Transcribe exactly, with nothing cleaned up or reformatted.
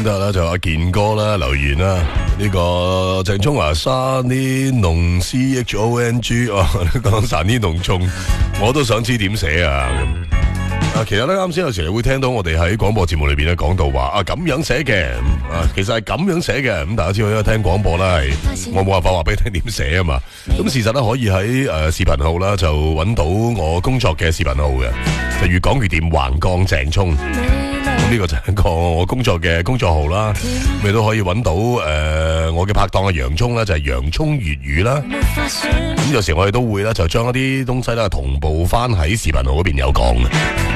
咁得啦，就阿健哥啦留言啦，呢、這個鄭聰華沙呢農 C H O N G 哦，講散呢農蟲，我都想知點寫啊咁。啊，其實咧啱先有時會聽到我哋喺廣播節目裏邊咧講到話啊咁樣寫嘅，啊其實係咁樣寫嘅，咁大家知道因為聽廣播啦，係我冇辦法話俾你聽點寫啊嘛。咁事實咧可以喺誒、呃、視頻號啦，就揾到我工作嘅視頻號嘅，就越講越掂橫槓鄭聰。咁呢個就係一個我工作嘅工作號啦，你都可以揾到誒、呃、我嘅拍檔嘅洋葱啦，就係、是、洋葱粵語啦。咁有時我哋都會咧就將一啲東西咧同步翻喺視頻號嗰邊有講嘅。